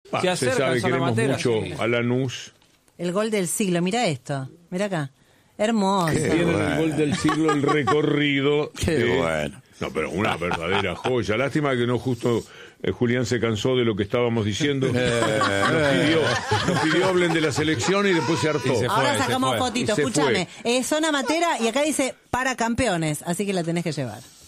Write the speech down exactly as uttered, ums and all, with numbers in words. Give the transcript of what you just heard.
bah, Se se acerca sabe, en zona queremos matera, mucho sí. a Lanús. El gol del siglo, mira esto, mira acá. Hermoso. Tienen bueno. el gol del siglo, el recorrido. Qué de- bueno. No, pero una verdadera joya. Lástima que no justo eh, Julián se cansó de lo que estábamos diciendo. Nos pidió, nos pidió hablen de la selección y después se hartó. Y se fue. Ahora sacamos fue. fotito, Y se escúchame. Eh, zona matera y acá dice para campeones, así que la tenés que llevar.